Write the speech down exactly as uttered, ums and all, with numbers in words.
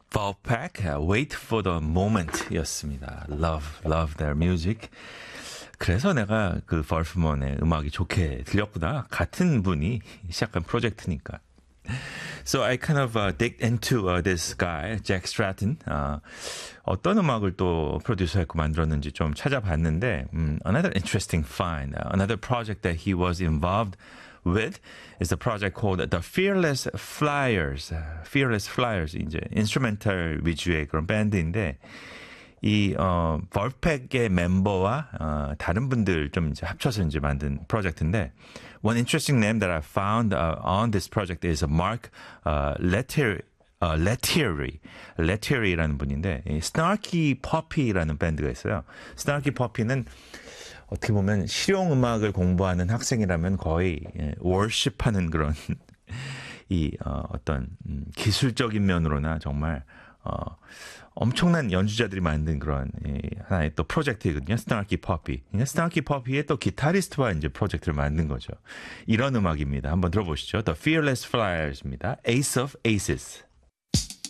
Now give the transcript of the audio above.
Volpac, Wait for the Moment 였습니다. Love, love their music. 그래서 내가 그 벌프먼의 음악이 좋게 들렸구나. 같은 분이 시작한 프로젝트니까. So I kind of uh, dig into uh, this guy, Jack Stratton. Uh, 어떤 음악을 또 프로듀서했고 만들었는지 좀 찾아봤는데, um, another interesting find, uh, another project that he was involved with is a project called The Fearless Flyers. Uh, Fearless Flyers, 이제 인스트루멘탈 위주의 그런 밴드인데, 이, 어, 벌팩의 멤버와, 어, 다른 분들 좀 이제 합쳐서 이제 만든 프로젝트인데, one interesting name that I found uh, on this project is Mark uh, Lettieri, uh, Lettieri, Lettier이라는 분인데, 이 Snarky Puppy라는 밴드가 있어요. Snarky Puppy는 어떻게 보면 실용음악을 공부하는 학생이라면 거의 예, 월십하는 그런 이 어, 어떤 음, 기술적인 면으로나 정말 어, 엄청난 연주자들이 만든 그런 예, 하나의 또 프로젝트이거든요. Snarky Puppy. Snarky Puppy의 또 기타리스트와 이제 프로젝트를 만든 거죠. 이런 음악입니다. 한번 들어보시죠. The Fearless Flyers입니다. Ace of Aces.